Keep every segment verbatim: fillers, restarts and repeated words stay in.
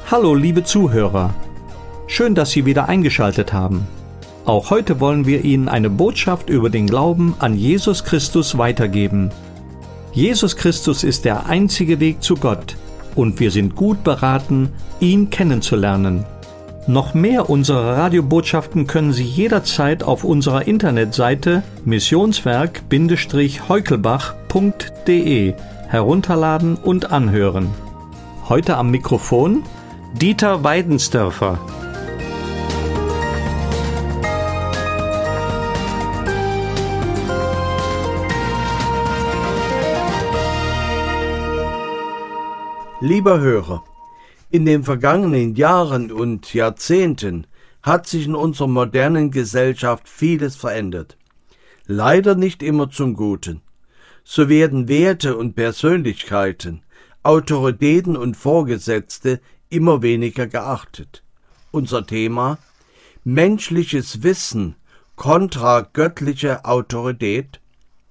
Hallo liebe Zuhörer, schön, dass Sie wieder eingeschaltet haben. Auch heute wollen wir Ihnen eine Botschaft über den Glauben an Jesus Christus weitergeben. Jesus Christus ist der einzige Weg zu Gott und wir sind gut beraten, ihn kennenzulernen. Noch mehr unserer Radiobotschaften können Sie jederzeit auf unserer Internetseite missionswerk heukelbach punkt de herunterladen und anhören. Heute am Mikrofon Dieter Weidensdörfer. Lieber Hörer, in den vergangenen Jahren und Jahrzehnten hat sich in unserer modernen Gesellschaft vieles verändert. Leider nicht immer zum Guten. So werden Werte und Persönlichkeiten, Autoritäten und Vorgesetzte immer weniger geachtet. Unser Thema: menschliches Wissen kontra göttliche Autorität.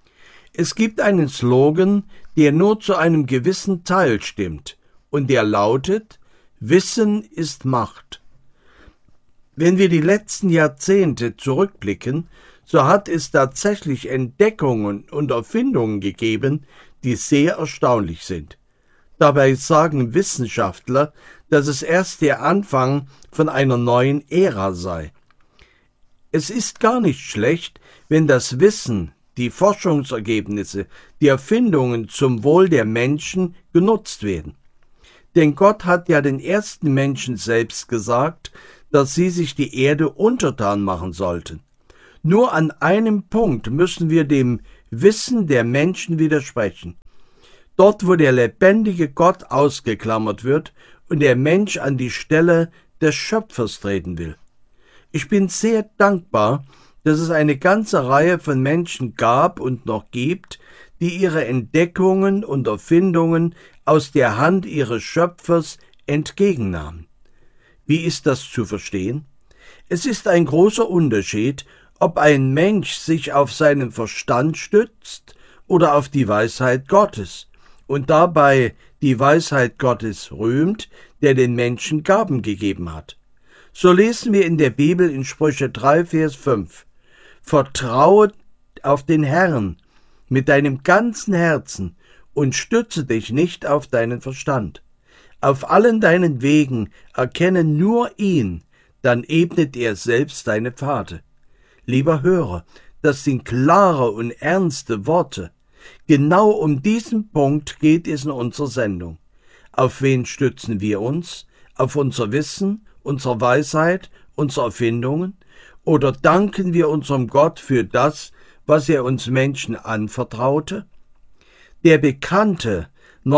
Es gibt einen Slogan, der nur zu einem gewissen Teil stimmt, und der lautet: Wissen ist Macht. Wenn wir die letzten Jahrzehnte zurückblicken, so hat es tatsächlich Entdeckungen und Erfindungen gegeben, die sehr erstaunlich sind. Dabei sagen Wissenschaftler, dass es erst der Anfang von einer neuen Ära sei. Es ist gar nicht schlecht, wenn das Wissen, die Forschungsergebnisse, die Erfindungen zum Wohl der Menschen genutzt werden. Denn Gott hat ja den ersten Menschen selbst gesagt, dass sie sich die Erde untertan machen sollten. Nur an einem Punkt müssen wir dem Wissen der Menschen widersprechen. Dort, wo der lebendige Gott ausgeklammert wird und der Mensch an die Stelle des Schöpfers treten will. Ich bin sehr dankbar, dass es eine ganze Reihe von Menschen gab und noch gibt, die ihre Entdeckungen und Erfindungen aus der Hand ihres Schöpfers entgegennahmen. Wie ist das zu verstehen? Es ist ein großer Unterschied, ob ein Mensch sich auf seinen Verstand stützt oder auf die Weisheit Gottes und dabei die Weisheit Gottes rühmt, der den Menschen Gaben gegeben hat. So lesen wir in der Bibel in Sprüche drei, Vers fünf: Vertraue auf den Herrn mit deinem ganzen Herzen und stütze dich nicht auf deinen Verstand. Auf allen deinen Wegen erkenne nur ihn, dann ebnet er selbst deine Pfade. Lieber Hörer, das sind klare und ernste Worte. Genau um diesen Punkt geht es in unserer Sendung. Auf wen stützen wir uns? Auf unser Wissen, unsere Weisheit, unsere Erfindungen? Oder danken wir unserem Gott für das, was er uns Menschen anvertraute? Der bekannte,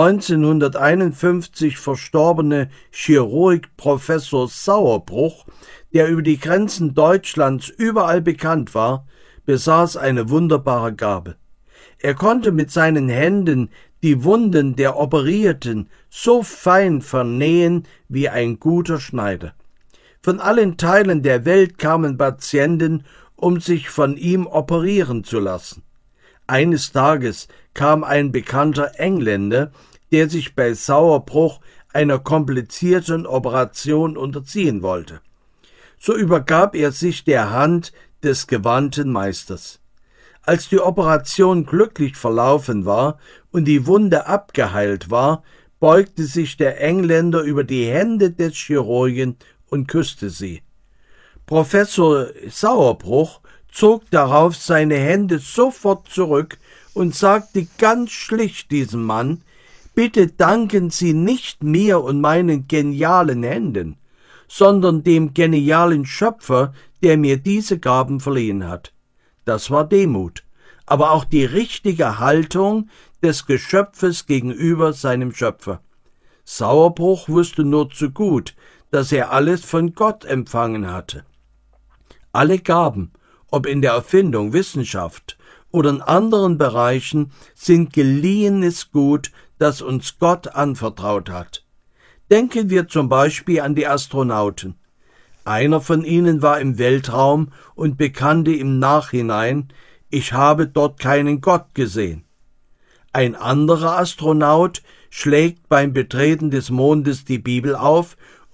neunzehnhunderteinundfünfzig verstorbene Chirurg Professor Sauerbruch, der über die Grenzen Deutschlands überall bekannt war, besaß eine wunderbare Gabe. Er konnte mit seinen Händen die Wunden der Operierten so fein vernähen wie ein guter Schneider. Von allen Teilen der Welt kamen Patienten, um sich von ihm operieren zu lassen. Eines Tages kam ein bekannter Engländer, der sich bei Sauerbruch einer komplizierten Operation unterziehen wollte. So übergab er sich der Hand des gewandten Meisters. Als die Operation glücklich verlaufen war und die Wunde abgeheilt war, beugte sich der Engländer über die Hände des Chirurgen und küsste sie. Professor Sauerbruch zog darauf seine Hände sofort zurück und sagte ganz schlicht diesem Mann: Bitte danken Sie nicht mir und meinen genialen Händen, sondern dem genialen Schöpfer, der mir diese Gaben verliehen hat. Das war Demut, aber auch die richtige Haltung des Geschöpfes gegenüber seinem Schöpfer. Sauerbruch wusste nur zu gut, dass er alles von Gott empfangen hatte. Alle Gaben, ob in der Erfindung, Wissenschaft oder in anderen Bereichen, sind geliehenes Gut, das uns Gott anvertraut hat. Denken wir zum Beispiel an die Astronauten. Einer von ihnen war im Weltraum und bekannte im Nachhinein: Ich habe dort keinen Gott gesehen. Ein anderer Astronaut schlägt beim Betreten des Mondes die Bibel auf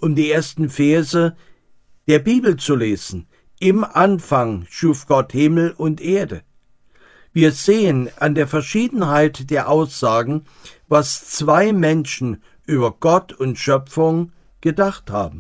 um die ersten Verse der Bibel zu lesen. Im Anfang schuf Gott Himmel und Erde. Wir sehen an der Verschiedenheit der Aussagen, was zwei Menschen über Gott und Schöpfung gedacht haben.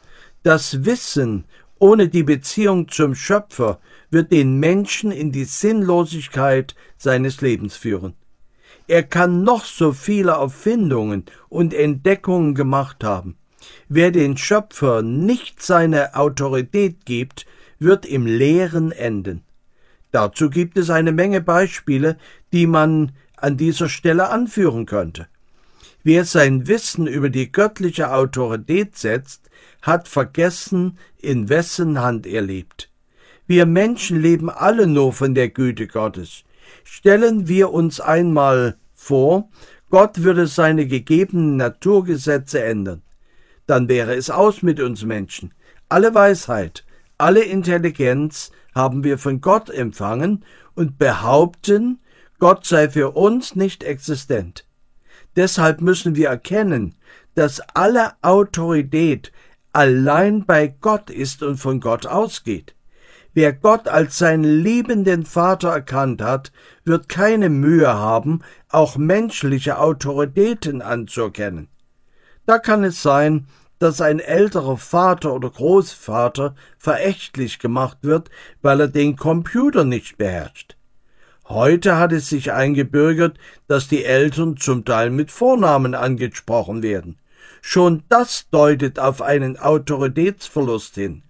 Das Wissen ohne die Beziehung zum Schöpfer wird den Menschen in die Sinnlosigkeit seines Lebens führen. Er kann noch so viele Erfindungen und Entdeckungen gemacht haben. Wer den Schöpfer nicht seine Autorität gibt, wird im Leeren enden. Dazu gibt es eine Menge Beispiele, die man an dieser Stelle anführen könnte. Wer sein Wissen über die göttliche Autorität setzt, hat vergessen, in wessen Hand er lebt. Wir Menschen leben alle nur von der Güte Gottes. Stellen wir uns einmal vor, Gott würde seine gegebenen Naturgesetze ändern. Dann wäre es aus mit uns Menschen. Alle Weisheit, alle Intelligenz haben wir von Gott empfangen und behaupten, Gott sei für uns nicht existent. Deshalb müssen wir erkennen, dass alle Autorität allein bei Gott ist und von Gott ausgeht. Wer Gott als seinen liebenden Vater erkannt hat, wird keine Mühe haben, auch menschliche Autoritäten anzuerkennen. Da kann es sein, dass ein älterer Vater oder Großvater verächtlich gemacht wird, weil er den Computer nicht beherrscht. Heute hat es sich eingebürgert, dass die Eltern zum Teil mit Vornamen angesprochen werden. Schon das deutet auf einen Autoritätsverlust hin.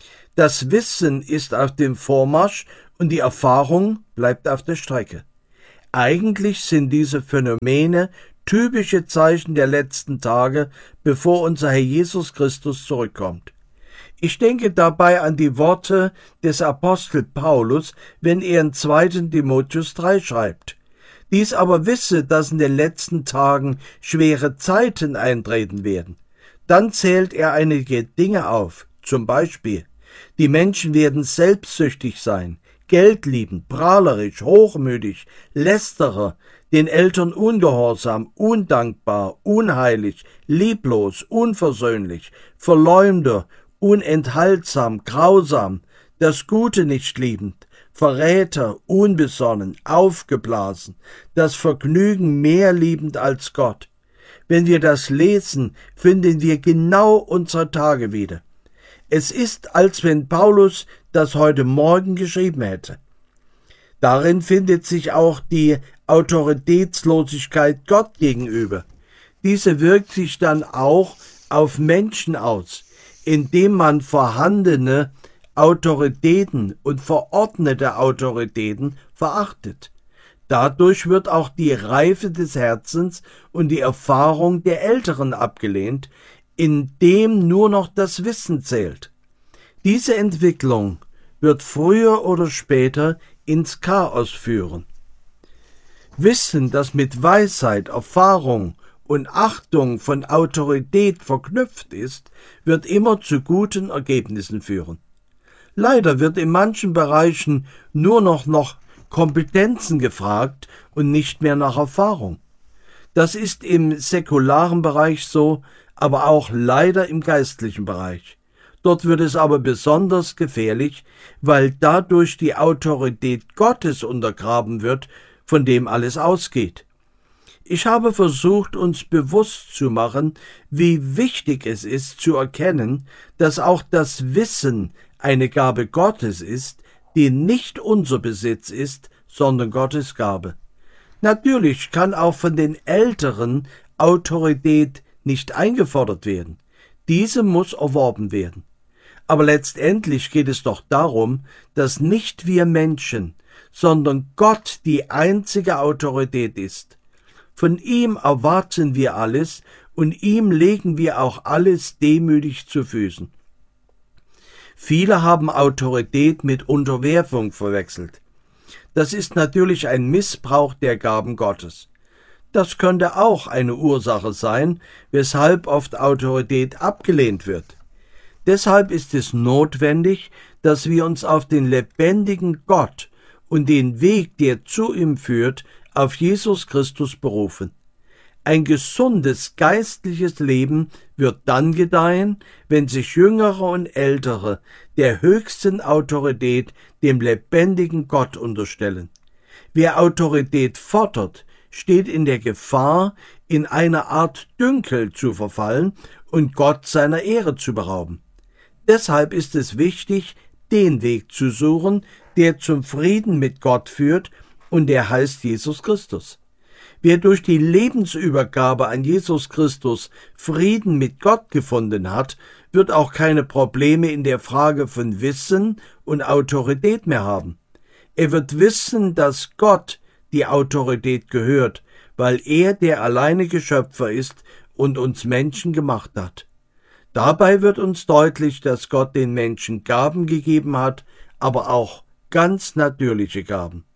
Das Wissen ist auf dem Vormarsch und die Erfahrung bleibt auf der Strecke. Eigentlich sind diese Phänomene typische Zeichen der letzten Tage, bevor unser Herr Jesus Christus zurückkommt. Ich denke dabei an die Worte des Apostel Paulus, wenn er in zweiten Timotheus drei schreibt. Dies aber wisse, dass in den letzten Tagen schwere Zeiten eintreten werden. Dann zählt er einige Dinge auf, zum Beispiel: Die Menschen werden selbstsüchtig sein, geldliebend, prahlerisch, hochmütig, Lästerer, den Eltern ungehorsam, undankbar, unheilig, lieblos, unversöhnlich, Verleumder, unenthaltsam, grausam, das Gute nicht liebend, Verräter, unbesonnen, aufgeblasen, das Vergnügen mehr liebend als Gott. Wenn wir das lesen, finden wir genau unsere Tage wieder. Es ist, als wenn Paulus das heute Morgen geschrieben hätte. Darin findet sich auch die Autoritätslosigkeit Gott gegenüber. Diese wirkt sich dann auch auf Menschen aus, indem man vorhandene Autoritäten und verordnete Autoritäten verachtet. Dadurch wird auch die Reife des Herzens und die Erfahrung der Älteren abgelehnt, indem nur noch das Wissen zählt. Diese Entwicklung wird früher oder später ins Chaos führen. Wissen, das mit Weisheit, Erfahrung und Achtung von Autorität verknüpft ist, wird immer zu guten Ergebnissen führen. Leider wird in manchen Bereichen nur noch nach Kompetenzen gefragt und nicht mehr nach Erfahrung. Das ist im säkularen Bereich so, aber auch leider im geistlichen Bereich. Dort wird es aber besonders gefährlich, weil dadurch die Autorität Gottes untergraben wird, von dem alles ausgeht. Ich habe versucht, uns bewusst zu machen, wie wichtig es ist zu erkennen, dass auch das Wissen eine Gabe Gottes ist, die nicht unser Besitz ist, sondern Gottes Gabe. Natürlich kann auch von den Älteren Autorität nicht eingefordert werden. Diese muss erworben werden. Aber letztendlich geht es doch darum, dass nicht wir Menschen, sondern Gott die einzige Autorität ist. Von ihm erwarten wir alles und ihm legen wir auch alles demütig zu Füßen. Viele haben Autorität mit Unterwerfung verwechselt. Das ist natürlich ein Missbrauch der Gaben Gottes. Das könnte auch eine Ursache sein, weshalb oft Autorität abgelehnt wird. Deshalb ist es notwendig, dass wir uns auf den lebendigen Gott und den Weg, der zu ihm führt, auf Jesus Christus berufen. Ein gesundes geistliches Leben wird dann gedeihen, wenn sich Jüngere und Ältere der höchsten Autorität, dem lebendigen Gott, unterstellen. Wer Autorität fordert, steht in der Gefahr, in eine Art Dünkel zu verfallen und Gott seiner Ehre zu berauben. Deshalb ist es wichtig, den Weg zu suchen, der zum Frieden mit Gott führt, und der heißt Jesus Christus. Wer durch die Lebensübergabe an Jesus Christus Frieden mit Gott gefunden hat, wird auch keine Probleme in der Frage von Wissen und Autorität mehr haben. Er wird wissen, dass Gott die Autorität gehört, weil er der alleinige Schöpfer ist und uns Menschen gemacht hat. Dabei wird uns deutlich, dass Gott den Menschen Gaben gegeben hat, aber auch ganz natürliche Gaben.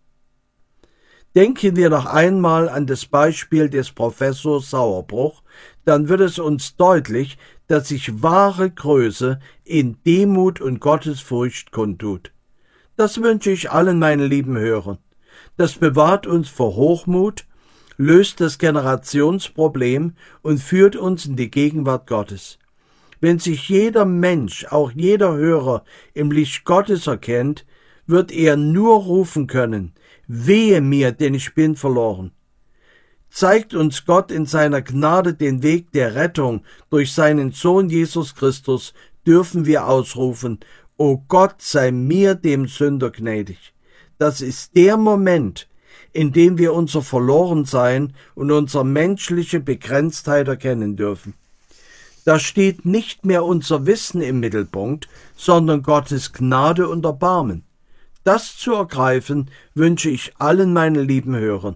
Denken wir noch einmal an das Beispiel des Professors Sauerbruch, dann wird es uns deutlich, dass sich wahre Größe in Demut und Gottesfurcht kundtut. Das wünsche ich allen meinen lieben Hörern. Das bewahrt uns vor Hochmut, löst das Generationsproblem und führt uns in die Gegenwart Gottes. Wenn sich jeder Mensch, auch jeder Hörer, im Licht Gottes erkennt, wird er nur rufen können: Wehe mir, denn ich bin verloren. Zeigt uns Gott in seiner Gnade den Weg der Rettung durch seinen Sohn Jesus Christus, dürfen wir ausrufen: O Gott, sei mir, dem Sünder, gnädig. Das ist der Moment, in dem wir unser Verlorensein und unsere menschliche Begrenztheit erkennen dürfen. Da steht nicht mehr unser Wissen im Mittelpunkt, sondern Gottes Gnade und Erbarmen. Das zu ergreifen, wünsche ich allen meinen lieben Hörern.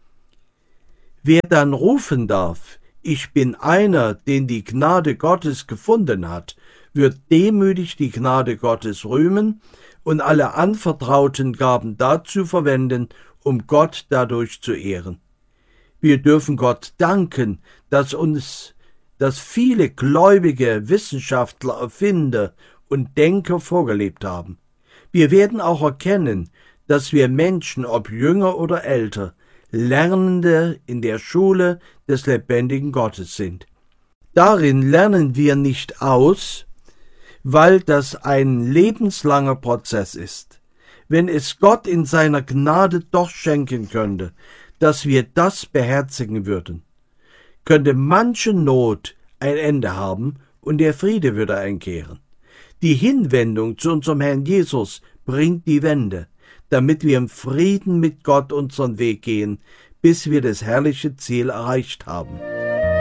Wer dann rufen darf: Ich bin einer, den die Gnade Gottes gefunden hat, wird demütig die Gnade Gottes rühmen und alle anvertrauten Gaben dazu verwenden, um Gott dadurch zu ehren. Wir dürfen Gott danken, dass uns, dass viele gläubige Wissenschaftler, Erfinder und Denker vorgelebt haben. Wir werden auch erkennen, dass wir Menschen, ob jünger oder älter, Lernende in der Schule des lebendigen Gottes sind. Darin lernen wir nicht aus, weil das ein lebenslanger Prozess ist. Wenn es Gott in seiner Gnade doch schenken könnte, dass wir das beherzigen würden, könnte manche Not ein Ende haben und der Friede würde einkehren. Die Hinwendung zu unserem Herrn Jesus bringt die Wende, damit wir im Frieden mit Gott unseren Weg gehen, bis wir das herrliche Ziel erreicht haben.